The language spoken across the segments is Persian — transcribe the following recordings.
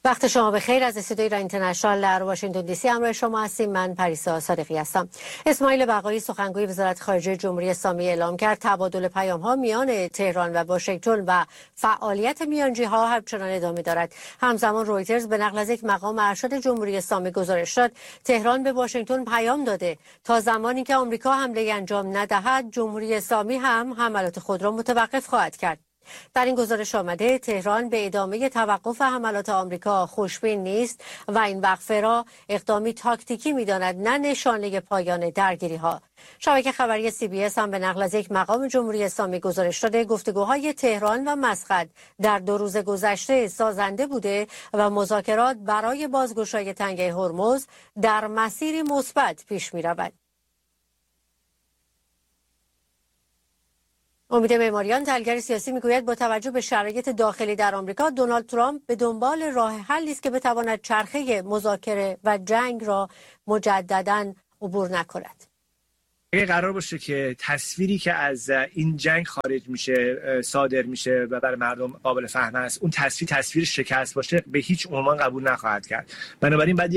وقت شما بخیر. از استودیوی ایران اینترنشنال در واشنگتن دی سی همراه شما هستیم. من پریسا صادقی هستم. اسماعیل بقایی سخنگوی وزارت خارجه جمهوری اسلامی اعلام کرد تبادل پیام‌ها میان تهران و واشنگتن و فعالیت میانجی‌ها همچنان ادامه دارد. همزمان رویترز به نقل از یک مقام ارشد جمهوری اسلامی گزارش داد تهران به واشنگتن پیام داده تا زمانی که آمریکا حمله انجام ندهد جمهوری اسلامی هم حملات خود را متوقف خواهد کرد. در این گزارش آمده تهران به ادامه توقف حملات آمریکا خوشبین نیست و این وقفه را اقدامی تاکتیکی می‌داند نه نشانه پایان درگیری‌ها. شبکه خبری CBS هم به نقل از یک مقام جمهوری اسلامی گزارش داده گفتگوهای تهران و مسقط در 2 روز گذشته سازنده بوده و مذاکرات برای بازگشایی تنگه هرمز در مسیری مثبت پیش می‌رود. امید معماریان تحلیلگر سیاسی میگوید با توجه به شرایط داخلی در آمریکا دونالد ترامپ به دنبال راه حلی است که بتواند چرخه مذاکره و جنگ را مجددا عبور نکند. اگه قرار باشه که تصویری که از این جنگ خارج میشه صادر میشه و برای مردم قابل فهم است اون تصویر شکست باشه به هیچ عنوان قبول نخواهد کرد. بنابراین بعد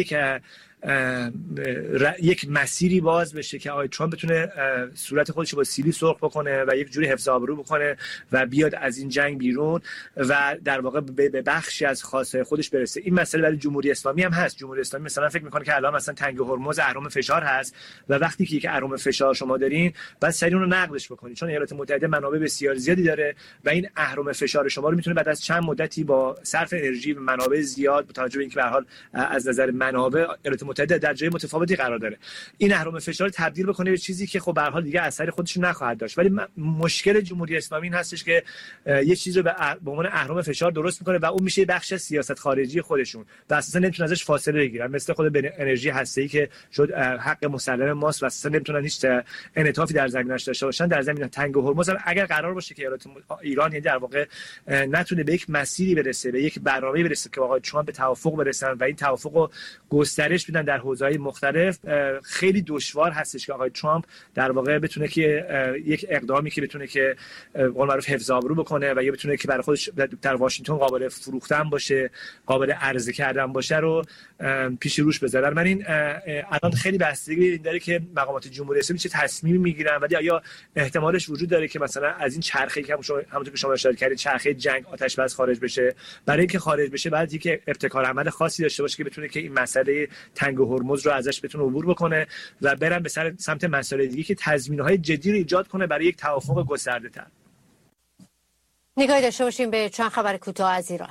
یک مسیری باز بشه که آقای ترامپ بتونه صورت خودش با سیلی سرخ بکنه و یک جوری حفظ آبرو بکنه و بیاد از این جنگ بیرون و در واقع به بخشی از خواستهای خودش برسه. این مسئله برای جمهوری اسلامی هم هست. جمهوری اسلامی مثلا فکر میکنه که الان مثلا تنگه هرمز اهرم فشار هست و وقتی که یک اهرم فشار شما دارین بعد سریع اون رو نقدش بکنید چون ایالات متحده منابع بسیار زیادی داره و این اهرم فشار شما رو میتونه بعد از چند مدتی با صرف انرژی و منابع زیاد با توجه به اینکه به هر حال از نظر منابع ایالات متحده در جای متفاوتی قرار داره این اهرم فشار تبدیل بکنه به چیزی که خب به هر حال دیگه اثری خودش نخواهد داشت. ولی مشکل جمهوری اسلامی این هستش که یه چیزی رو به عنوان اهرم فشار درست میکنه و اون میشه بخش از سیاست خارجی خودشون و اساسا نمیتونن ازش فاصله بگیرن مثل خود انرژی هسته‌ای که شد حق مسلم ماست و اساسا نمیتونن هیچ انعطافی در زمینش داشته باشن. در زمین تنگ هرمز اگر قرار باشه که ایران یعنی در واقع نتونه به یک مسیری برسه به یک برنامه‌ای برسه که آقای ترامپ به توافق برسن و این توافق رو گسترش بدن در حوزه‌های مختلف خیلی دشوار هستش که آقای ترامپ در واقع بتونه که یک اقدامی که بتونه که قول معروف حفظ آبرو بکنه و یا بتونه که برای خودش در واشنگتن قابل فروختن باشه قابل عرضه کردن باشه رو پیش روش بذاره. من این الان خیلی بستگی این داره که مقامات جمهوری اسلامی چه تصمیمی میگیرن ولی آیا احتمالش وجود داره که مثلا از این چرخه‌ای که همونطور که شما اشاره کردید چرخه جنگ آتش بس خارج بشه. برای اینکه خارج بشه بعد اینکه ابتکار عمل خاصی داشته باشه که بتونه که این مسئله تنگ هرمز رو ازش بتونه عبور بکنه و برن به سمت مسائل دیگه که تضمین‌های جدی رو ایجاد کنه برای یک توافق گسترده‌تر. نگاهی داشته باشیم به چند خبر کوتاه از ایران.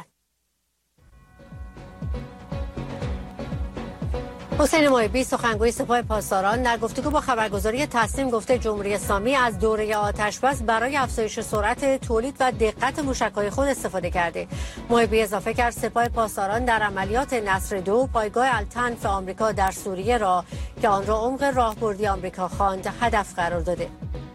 حسین محبی سخنگوی سپاه پاسداران در گفتگو با خبرگزاری تصنیم گفته جمهوری اسلامی از دوره آتش‌بس برای افزایش سرعت تولید و دقت موشک‌های خود استفاده کرده. محبی اضافه کرد سپاه پاسداران در عملیات نصر 2 پایگاه التنف آمریکا در سوریه را که آن را عمق راهبردی آمریکا خواند هدف قرار داده.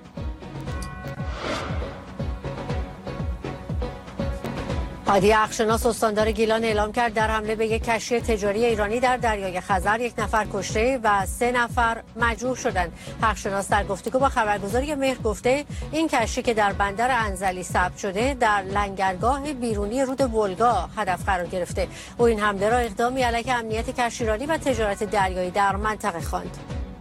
هادی اخشناس استاندار گیلان اعلام کرد در حمله به یک کشتی تجاری ایرانی در دریای خزر 1 نفر کشته و 3 نفر مجروح شدند. اخشناس در گفتگو با خبرگزاری مهر گفته این کشتی که در بندر انزلی ثبت شده در لنگرگاه بیرونی رود ولگا هدف قرار گرفته. او این حمله را اقدامی علیه امنیت کشتیرانی و تجارت دریایی در منطقه خواند.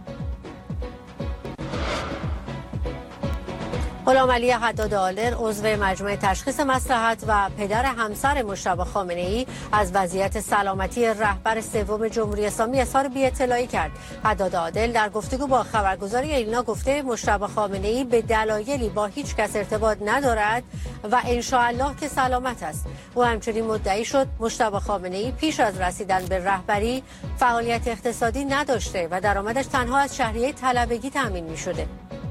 غلامعلی حداد آلر عضو مجمع تشخیص مصلحت و پدر همسر مجتبی خامنه‌ای از وضعیت سلامتی رهبر سوم جمهوری اسلامی اظهار بی‌اطلاعی کرد. حداد عادل در گفتگو با خبرگزاری ایلنا گفته مجتبی خامنه‌ای به دلایلی با هیچ کس ارتباط ندارد و انشاءالله که سلامت است. او همچنین مدعی شد مجتبی خامنه‌ای پیش از رسیدن به رهبری فعالیت اقتصادی نداشته و درآمدش تنها از شهریه طلبگی تامین می‌شده.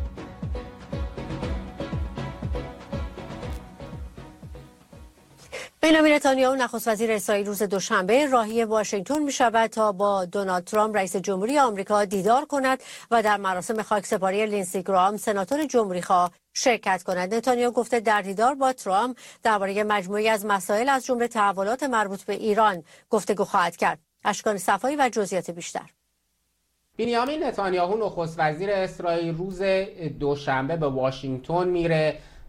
بنیامین نتانیاهو نخست وزیر اسرائیل روز دوشنبه راهی واشنگتن می شود تا با دونالد ترامپ رئیس جمهوری آمریکا دیدار کند و در مراسم خاکسپاری لینسی گراهام سناتور جمهوری‌خواه شرکت کند. نتانیاهو گفته در دیدار با ترامپ درباره مجموعی از مسائل از جمله تحولات مربوط به ایران گفتگو خواهد کرد. اشکان صفایی و جزئیات بیشتر. بنیامین نتانیاهو نخست وزیر اسرائیل روز دوشنبه به واشنگتن میره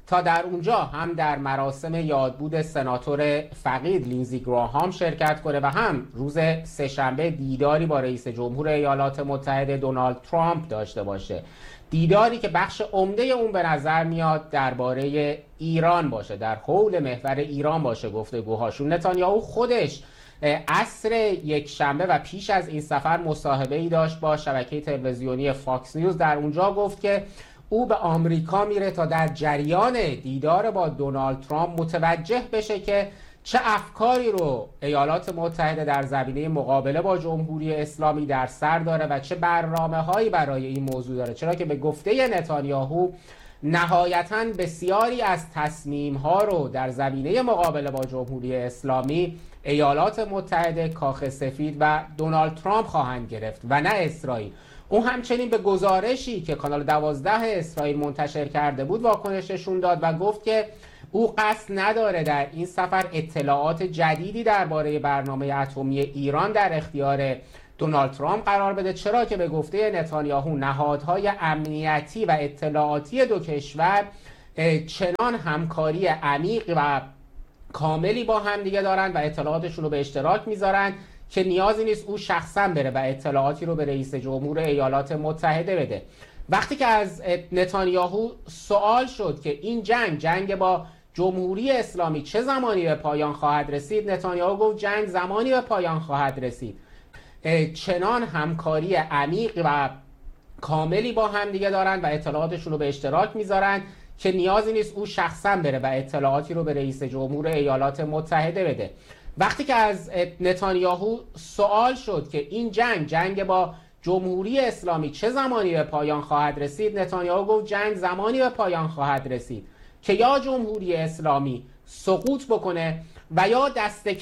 تا در اونجا هم در مراسم یادبود سناتور فقید لینزی گراهام شرکت کنه و هم روز سه‌شنبه دیداری با رئیس جمهور ایالات متحده دونالد ترامپ داشته باشه. دیداری که بخش عمده اون به نظر میاد درباره ایران باشه، در حول محور ایران باشه گفتگوهاشون. نتانیاهو خودش عصر یک شنبه و پیش از این سفر مصاحبه‌ای داشت با شبکه تلویزیونی فاکس نیوز. در اونجا گفت که او به آمریکا میره تا در جریان دیدار با دونالد ترامپ متوجه بشه که چه افکاری رو ایالات متحده در زمینه مقابله با جمهوری اسلامی در سر داره و چه برنامه‌هایی برای این موضوع داره، چرا که به گفته نتانیاهو نهایتاً بسیاری از تصمیم‌ها رو در زمینه مقابله با جمهوری اسلامی ایالات متحده، کاخ سفید و دونالد ترامپ خواهند گرفت و نه اسرائیل. او همچنین به گزارشی که کانال 12 اسرائیل منتشر کرده بود واکنش نشون داد و گفت که او قصد نداره در این سفر اطلاعات جدیدی درباره برنامه اتمی ایران در اختیار دونالد ترامپ قرار بده، چرا که به گفته نتانیاهو نهادهای امنیتی و اطلاعاتی دو کشور چنان همکاری عمیق و کاملی با هم دیگه دارن و اطلاعاتشون رو به اشتراک میذارن که نیازی نیست او شخصا بره و اطلاعاتی رو به رئیس جمهور ایالات متحده بده. وقتی که از نتانیاهو سوال شد که این جنگ با جمهوری اسلامی چه زمانی به پایان خواهد رسید، نتانیاهو گفت جنگ زمانی به پایان خواهد رسید چنان همکاری عمیق و کاملی با هم دیگه دارن و اطلاعاتشون رو به اشتراک میذارن که نیازی نیست او شخصا بره و اطلاعاتی رو به رئیس جمهور ایالات متحده بده. وقتی که از نتانیاهو سوال شد که این جنگ با جمهوری اسلامی چه زمانی به پایان خواهد رسید، نتانیاهو گفت جنگ زمانی به پایان خواهد رسید که یا جمهوری اسلامی سقوط بکنه و یا دست